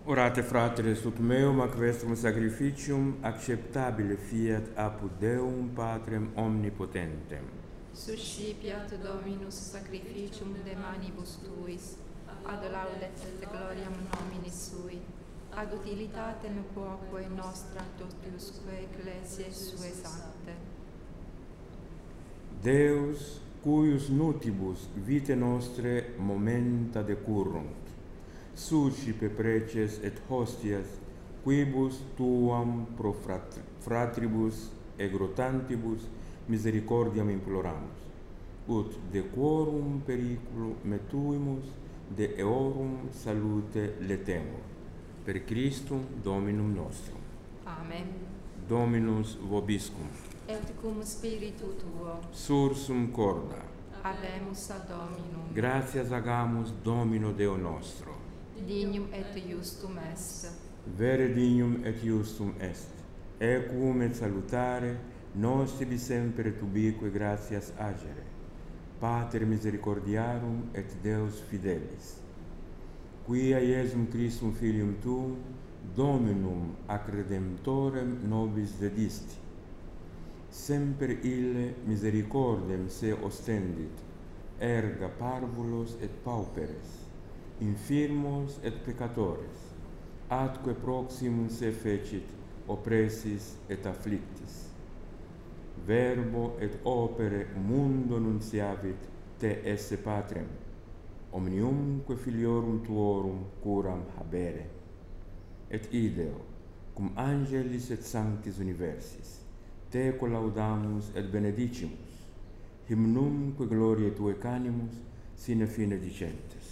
Orate, fratres, ut meum ac vestrum sacrificium acceptabile fiat apud Deum Patrem omnipotentem. Suscipiat Dominus sacrificium de manibus tuis, ad laudet et gloriam nominis sui, ad utilitatem quoque nostra totusque ecclesiae sue sancte. Deus, cuius nutibus vitae nostre momenta decurrunt, suscipe preces et hostias, quibus tuam pro fratribus egrotantibus misericordiam imploramus, ut de quorum periculum metuimus, de eorum salute letemur. Per Christum Dominum nostrum. Amen. Dominus vobiscum. Et cum spiritu tuo. Sursum corda. Habemus ad Dominum. Gratias agamus Domino Deo nostro. Dignum et justum est. Vere dignum et justum est. Equum et salutare, nos tibi semper et ubique gratias agere. Pater misericordiarum et Deus fidelis. Quia Iesum Christum Filium Tuum, Dominum ac Redemptorem nobis dedisti. Semper ille misericordem se ostendit, erga parvulos et pauperes, infirmos et peccatores, atque proximum se fecit oppressis et afflictis. Verbo et opere mundo nunciavit te esse Patrem, omniumque filiorum tuorum curam habere. Et ideo, cum angelis et sanctis universis, te collaudamus et benedicimus, hymnumque gloriae tuae canimus, sine fine dicentes.